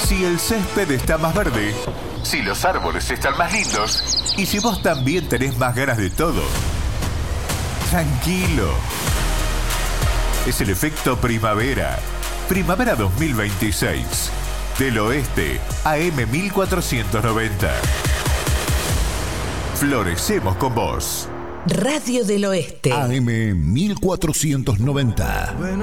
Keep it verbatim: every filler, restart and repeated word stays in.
Si el césped está más verde, si los árboles están más lindos y si vos también tenés más ganas de todo. Tranquilo. Es el efecto primavera. Primavera dos mil veintiséis. Del Oeste, A M mil cuatrocientos noventa. Florecemos con vos. Radio del Oeste. A M mil cuatrocientos noventa.